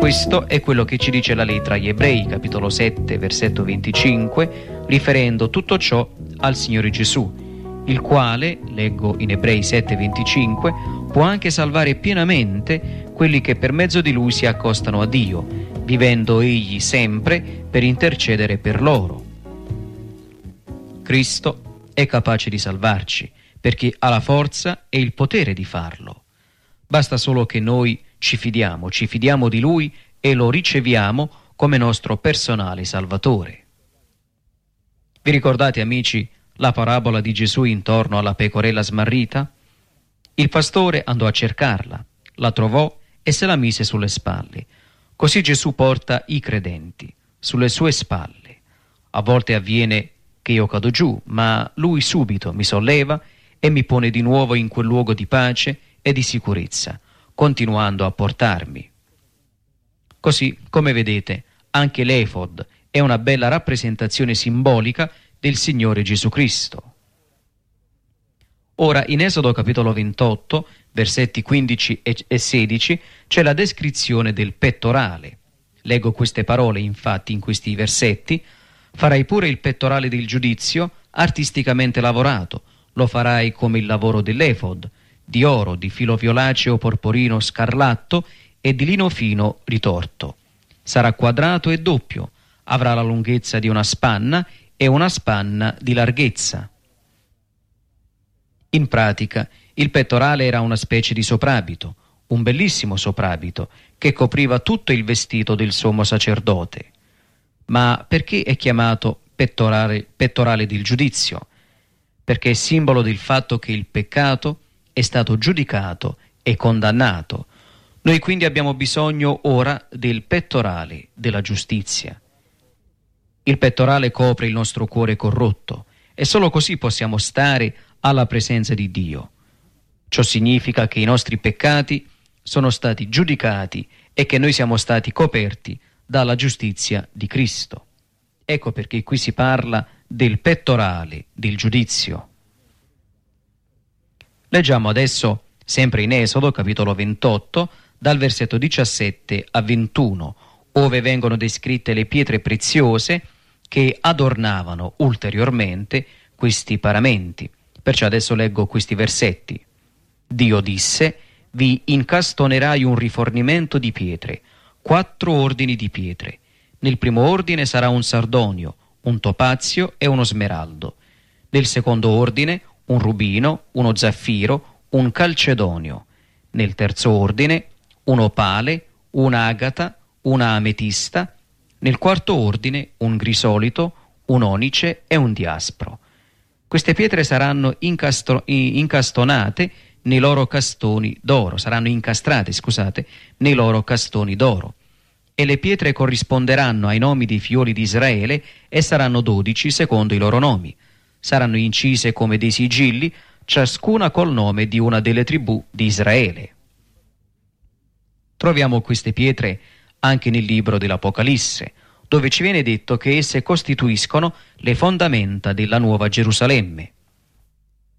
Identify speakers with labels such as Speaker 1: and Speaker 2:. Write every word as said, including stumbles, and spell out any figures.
Speaker 1: Questo è quello che ci dice la lettera agli Ebrei, capitolo sette, versetto venticinque, riferendo tutto ciò al Signore Gesù, il quale, leggo in Ebrei sette venticinque, può anche salvare pienamente quelli che per mezzo di Lui si accostano a Dio, vivendo Egli sempre per intercedere per loro. Cristo è capace di salvarci, perché ha la forza e il potere di farlo. Basta solo che noi ci fidiamo, ci fidiamo di Lui e lo riceviamo come nostro personale Salvatore. Vi ricordate, amici, la parabola di Gesù intorno alla pecorella smarrita? Il pastore andò a cercarla, la trovò e se la mise sulle spalle. Così Gesù porta i credenti sulle sue spalle. A volte avviene che io cado giù, ma Lui subito mi solleva e mi pone di nuovo in quel luogo di pace e di sicurezza, continuando a portarmi. Così, come vedete, anche l'Efod è una bella rappresentazione simbolica del Signore Gesù Cristo. Ora, in Esodo capitolo ventotto, versetti quindici e sedici, c'è la descrizione del pettorale. Leggo queste parole, infatti, in questi versetti: farai pure il pettorale del giudizio, artisticamente lavorato, lo farai come il lavoro dell'Efod, di oro, di filo violaceo, porporino, scarlatto e di lino fino ritorto. Sarà quadrato e doppio, avrà la lunghezza di una spanna e una spanna di larghezza. In pratica, il pettorale era una specie di soprabito, un bellissimo soprabito, che copriva tutto il vestito del sommo sacerdote. Ma perché è chiamato pettorale, pettorale del giudizio? Perché è simbolo del fatto che il peccato è stato giudicato e condannato. Noi quindi abbiamo bisogno ora del pettorale della giustizia. Il pettorale copre il nostro cuore corrotto e solo così possiamo stare alla presenza di Dio. Ciò significa che i nostri peccati sono stati giudicati e che noi siamo stati coperti dalla giustizia di Cristo. Ecco perché qui si parla del pettorale del giudizio. Leggiamo adesso, sempre in Esodo, capitolo ventotto, dal versetto diciassette a ventuno, ove vengono descritte le pietre preziose che adornavano ulteriormente questi paramenti. Perciò adesso leggo questi versetti. Dio disse: vi incastonerai un rifornimento di pietre, quattro ordini di pietre. Nel primo ordine sarà un sardonio, un topazio e uno smeraldo. Nel secondo ordine un rubino, uno zaffiro, un calcedonio. Nel terzo ordine un opale, un'agata, una ametista. Nel quarto ordine un grisolito, un onice e un diaspro. Queste pietre saranno incastro- incastonate nei loro castoni d'oro, saranno incastrate, scusate, nei loro castoni d'oro. E le pietre corrisponderanno ai nomi dei figlioli di Israele e saranno dodici secondo i loro nomi. Saranno incise come dei sigilli, ciascuna col nome di una delle tribù di Israele. Troviamo queste pietre anche nel libro dell'Apocalisse, dove ci viene detto che esse costituiscono le fondamenta della nuova Gerusalemme.